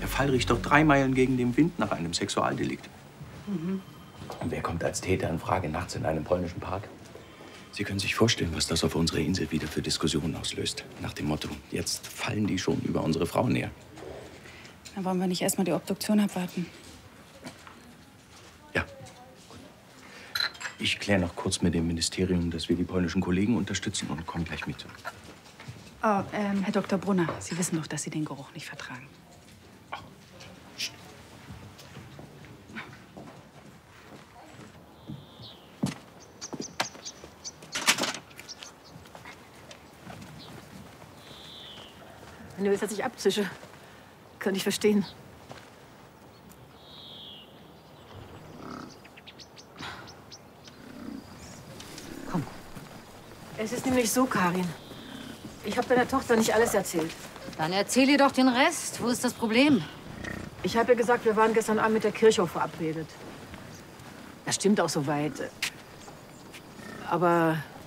Der Fall riecht doch 3 Meilen gegen den Wind nach einem Sexualdelikt. Mhm. Und wer kommt als Täter in Frage nachts in einem polnischen Park? Sie können sich vorstellen, was das auf unserer Insel wieder für Diskussionen auslöst. Nach dem Motto, jetzt fallen die schon über unsere Frauen her. Dann wollen wir nicht erst mal die Obduktion abwarten. Ja. Ich kläre noch kurz mit dem Ministerium, dass wir die polnischen Kollegen unterstützen und komme gleich mit. Oh, Herr Dr. Brunner, Sie wissen doch, dass Sie den Geruch nicht vertragen. Wenn du willst, dass ich abzische, könnte ich verstehen. Komm. Es ist nämlich so, Karin. Ich habe deiner Tochter nicht alles erzählt. Dann erzähl ihr doch den Rest. Wo ist das Problem? Ich habe ihr gesagt, wir waren gestern Abend mit der Kirchhoff verabredet. Das stimmt auch soweit. Aber